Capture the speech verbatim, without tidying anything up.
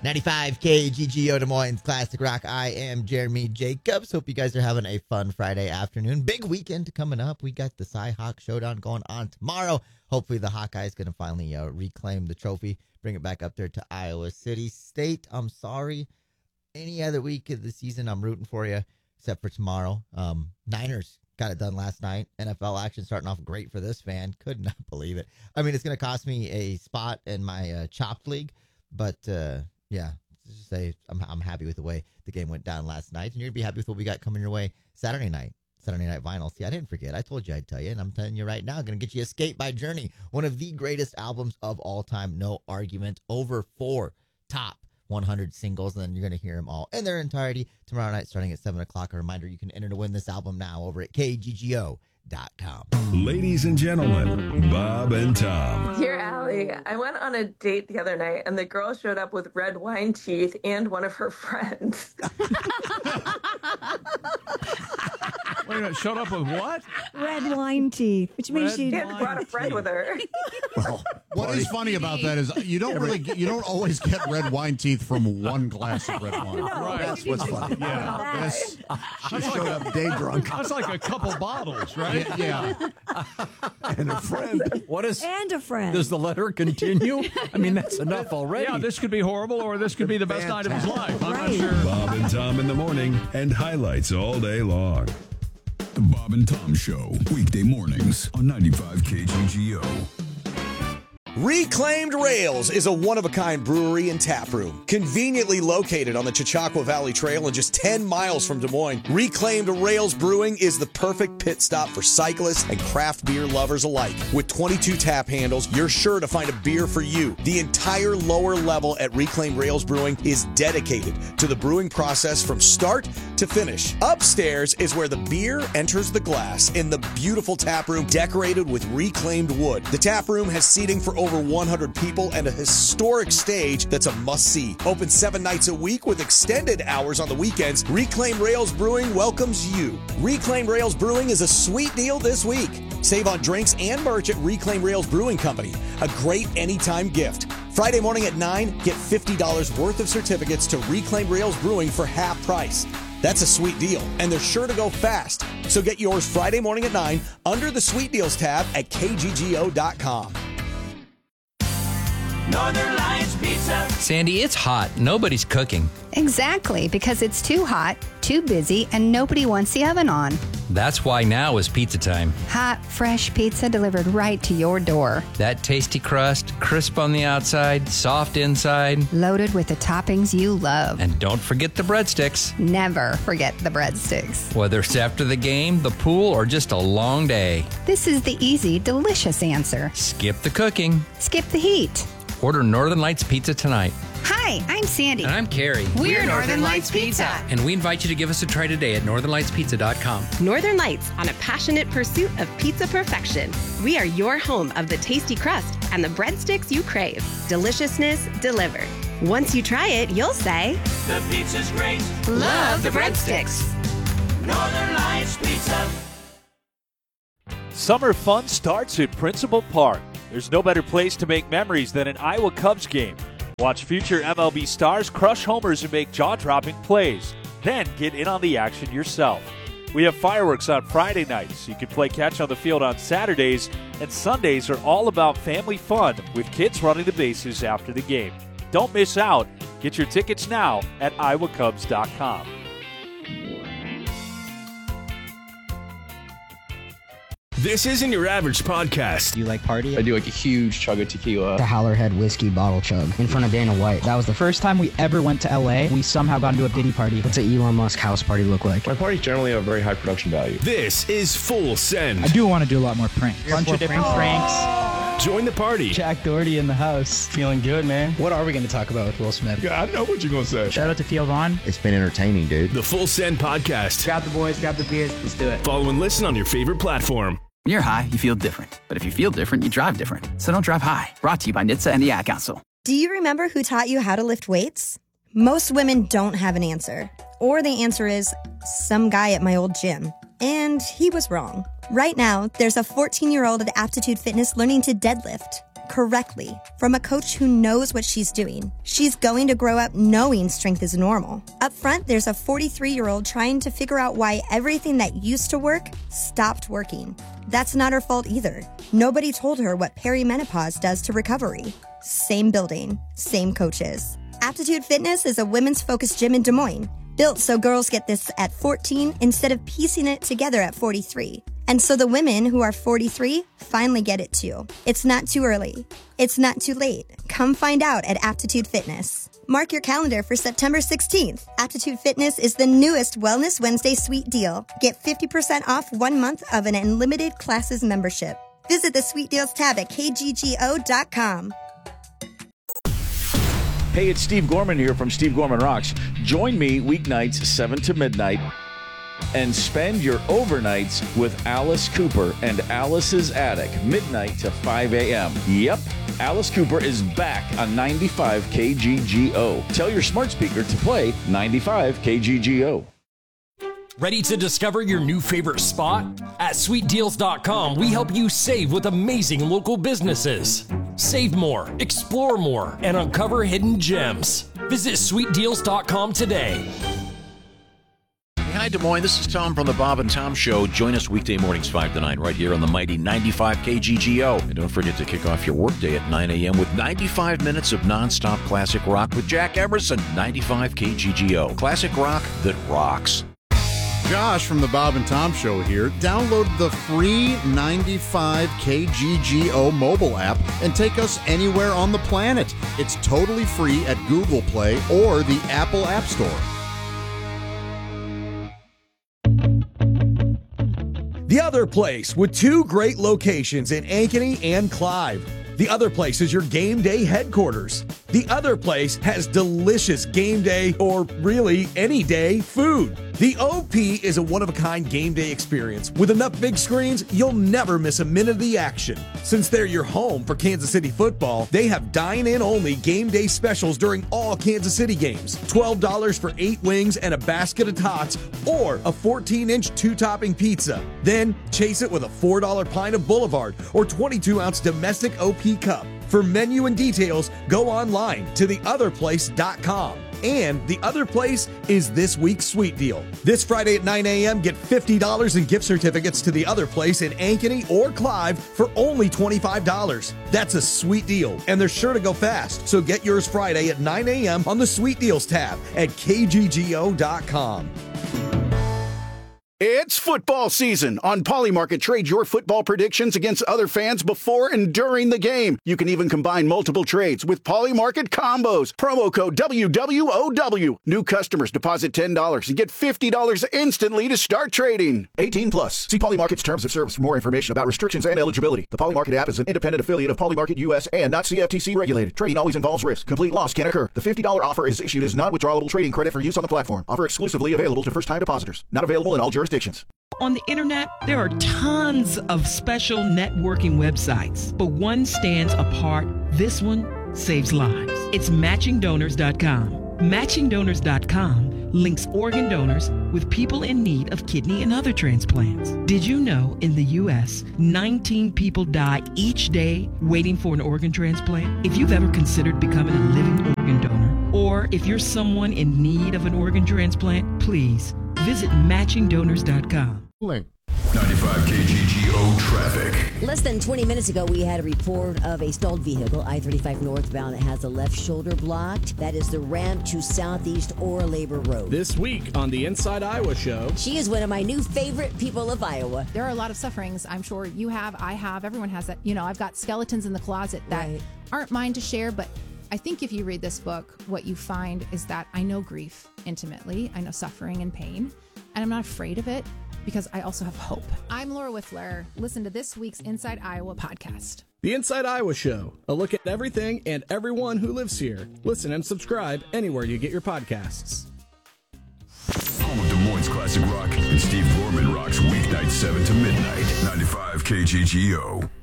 ninety-five K G G O Des Moines Classic Rock. I am Jeremy Jacobs. Hope you guys are having a fun Friday afternoon. Big weekend coming up. We got the Cy-Hawk Showdown going on tomorrow. Hopefully the Hawkeyes going to finally uh, reclaim the trophy, bring it back up there to Iowa City State. I'm sorry. Any other week of the season, I'm rooting for you, except for tomorrow. Um, Niners got it done last night. N F L action starting off great for this fan. Could not believe it. I mean, it's going to cost me a spot in my uh, Chopped League, but uh, yeah, just say I'm I'm happy with the way the game went down last night, and you're gonna be happy with what we got coming your way Saturday night. Saturday Night Vinyl. See, I didn't forget. I told you I'd tell you, and I'm telling you right now. I'm gonna get you Escape by Journey, one of the greatest albums of all time. No argument. Over four top one hundred singles, and then you're gonna hear them all in their entirety tomorrow night, starting at seven o'clock. A reminder: you can enter to win this album now over at K G G O dot com. Ladies and gentlemen, Bob and Tom. Dear Allie, I went on a date the other night, and the girl showed up with red wine teeth and one of her friends. Wait a minute, showed up with what? Red wine teeth, which means Red she She had brought a friend with her. Well, what is funny about that is you don't really get, you don't always get red wine teeth from one glass of red wine. Right. That's what's funny. Yeah. That's, She showed up day drunk That's like a couple bottles, right? yeah. and a friend. What is? and a friend. Does the letter continue? I mean, that's enough already. Yeah, this could be horrible, or this could be the best night of his life. I'm Right. not sure. Bob and Tom in the morning and highlights all day long. The Bob and Tom Show, weekday mornings on ninety-five K G G O. Reclaimed Rails is a one-of-a-kind brewery and tap room. Conveniently located on the Chautauqua Valley Trail and just ten miles from Des Moines, Reclaimed Rails Brewing is the perfect pit stop for cyclists and craft beer lovers alike. With twenty-two tap handles, you're sure to find a beer for you. The entire lower level at Reclaimed Rails Brewing is dedicated to the brewing process from start to finish. Upstairs is where the beer enters the glass in the beautiful tap room decorated with reclaimed wood. The tap room has seating for over one hundred people and a historic stage that's a must-see. Open seven nights a week with extended hours on the weekends, Reclaimed Rails Brewing welcomes you. Reclaimed Rails Brewing is a sweet deal this week. Save on drinks and merch at Reclaimed Rails Brewing Company, a great anytime gift. Friday morning at nine, get fifty dollars worth of certificates to Reclaimed Rails Brewing for half price. That's a sweet deal, and they're sure to go fast. So get yours Friday morning at nine under the Sweet Deals tab at K G G O dot com. Northern Lights Pizza. Sandy, it's hot. Nobody's cooking. Exactly, because it's too hot, too busy, and nobody wants the oven on. That's why now is pizza time. Hot, fresh pizza delivered right to your door. That tasty crust, crisp on the outside, soft inside. Loaded with the toppings you love. And don't forget the breadsticks. Never forget the breadsticks. Whether it's after the game, the pool, or just a long day. This is the easy, delicious answer. Skip the cooking. Skip the heat. Order Northern Lights Pizza tonight. Hi, I'm Sandy. And I'm Carrie. We're, We're Northern Lights Pizza. And we invite you to give us a try today at northern lights pizza dot com. Northern Lights, on a passionate pursuit of pizza perfection. We are your home of the tasty crust and the breadsticks you crave. Deliciousness delivered. Once you try it, you'll say, The pizza's great. Love the breadsticks. Northern Lights Pizza. Summer fun starts at Principal Park. There's no better place to make memories than an Iowa Cubs game. Watch future M L B stars crush homers and make jaw-dropping plays. Then get in on the action yourself. We have fireworks on Friday nights. You can play catch on the field on Saturdays, and Sundays are all about family fun with kids running the bases after the game. Don't miss out. Get your tickets now at iowa cubs dot com. This isn't your average podcast. Do you like party? I do like a huge chug of tequila. The Howlerhead whiskey bottle chug in front of Dana White. That was the first time we ever went to L A. We somehow got into a Diddy party. What's an Elon Musk house party look like? My parties generally have very high production value. This is Full Send. I do want to do a lot more pranks. A bunch of different pranks. Join the party. Jack Doherty in the house. Feeling good, man. What are we going to talk about with Will Smith? Yeah, I know what you're going to say. Shout out to Theo Vaughn. It's been entertaining, dude. The Full Send podcast. Grab the boys, grab the beers. Let's do it. Follow and listen on your favorite platform. When you're high, you feel different. But if you feel different, you drive different. So don't drive high. Brought to you by N H T S A and the Ad Council. Do you remember who taught you how to lift weights? Most women don't have an answer. Or the answer is, some guy at my old gym. And he was wrong. Right now, there's a fourteen-year-old at Aptitude Fitness learning to deadlift. correctly from a coach who knows what she's doing. She's going to grow up knowing strength is normal. Up front, there's a forty-three-year-old trying to figure out why everything that used to work stopped working. That's not her fault either. Nobody told her what perimenopause does to recovery. Same building, same coaches. Aptitude Fitness is a women's focused gym in Des Moines, built so girls get this at fourteen instead of piecing it together at forty-three. And so the women who are forty-three finally get it too. It's not too early. It's not too late. Come find out at Aptitude Fitness. Mark your calendar for September sixteenth. Aptitude Fitness is the newest Wellness Wednesday sweet deal. Get fifty percent off one month of an unlimited classes membership. Visit the Sweet Deals tab at K G G O dot com. Hey, it's Steve Gorman here from Steve Gorman Rocks. Join me weeknights seven to midnight and spend your overnights with Alice Cooper and Alice's Attic, midnight to five a.m. Yep, Alice Cooper is back on ninety-five K G G O. Tell your smart speaker to play ninety-five K G G O. Ready to discover your new favorite spot? At sweet deals dot com, we help you save with amazing local businesses. Save more, explore more, and uncover hidden gems. Visit sweet deals dot com today. Hi, Des Moines. This is Tom from the Bob and Tom Show. Join us weekday mornings five to nine right here on the mighty ninety-five K G G O. And don't forget to kick off your workday at nine a.m. with ninety-five minutes of nonstop classic rock with Jack Emerson. ninety-five K G G O. Classic rock that rocks. Josh from the Bob and Tom Show here. Download the free ninety-five K G G O mobile app and take us anywhere on the planet. It's totally free at Google Play or the Apple App Store. The Other Place, with two great locations in Ankeny and Clive. The Other Place is your game day headquarters. The Other Place has delicious game day, or really any day, food. The O P is a one-of-a-kind game day experience. With enough big screens, you'll never miss a minute of the action. Since they're your home for Kansas City football, they have dine-in only game day specials during all Kansas City games. twelve dollars for eight wings and a basket of tots, or a fourteen-inch two-topping pizza. Then chase it with a four dollar pint of Boulevard or twenty-two ounce domestic O P cup. For menu and details, go online to the other place dot com. And The Other Place is this week's sweet deal. This Friday at nine a.m., get fifty dollars in gift certificates to The Other Place in Ankeny or Clive for only twenty-five dollars. That's a sweet deal, and they're sure to go fast. So get yours Friday at nine a.m. on the Sweet Deals tab at K G G O dot com. It's football season. On Polymarket, trade your football predictions against other fans before and during the game. You can even combine multiple trades with Polymarket combos. Promo code W W O W. New customers deposit ten dollars and get fifty dollars instantly to start trading. eighteen plus. See Polymarket's terms of service for more information about restrictions and eligibility. The Polymarket app is an independent affiliate of Polymarket U S and not C F T C regulated. Trading always involves risk. Complete loss can occur. The fifty dollars offer is issued as non-withdrawable trading credit for use on the platform. Offer exclusively available to first-time depositors. Not available in all jurisdictions. On the internet, there are tons of special networking websites, but one stands apart. This one saves lives. It's matching donors dot com. matching donors dot com links organ donors with people in need of kidney and other transplants. Did you know in the U S, nineteen people die each day waiting for an organ transplant? If you've ever considered becoming a living organ donor, or if you're someone in need of an organ transplant, please visit matching donors dot com. ninety-five K G G O traffic. Less than twenty minutes ago, we had a report of a stalled vehicle, I thirty-five northbound, that has the left shoulder blocked. That is the ramp to Southeast or Labor Road. This week on the Inside Iowa Show. She is one of my new favorite people of Iowa. There are a lot of sufferings. I'm sure you have, I have, everyone has that. You know, I've got skeletons in the closet that right. aren't mine to share, but I think if you read this book, what you find is that I know grief intimately. I know suffering and pain, and I'm not afraid of it, because I also have hope. I'm Laura Whiffler. Listen to this week's Inside Iowa podcast. The Inside Iowa Show, a look at everything and everyone who lives here. Listen and subscribe anywhere you get your podcasts. Home of Des Moines Classic Rock and Steve Gorman rocks weeknights seven to midnight. ninety-five K G G O.